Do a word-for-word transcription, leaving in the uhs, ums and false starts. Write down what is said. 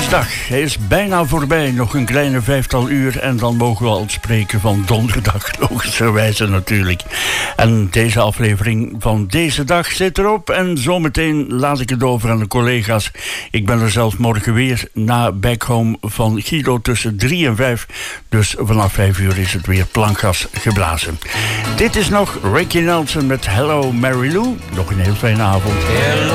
Woensdag is bijna voorbij, nog een kleine vijftal uur en dan mogen we al spreken van donderdag, logischerwijze natuurlijk. En deze aflevering van deze dag zit erop en zometeen laat ik het over aan de collega's. Ik ben er zelf morgen weer na Back Home van Guido tussen drie en vijf, dus vanaf vijf uur is het weer plankgas geblazen. Dit is nog Ricky Nelson met Hello Mary Lou, nog een heel fijne avond. Hello.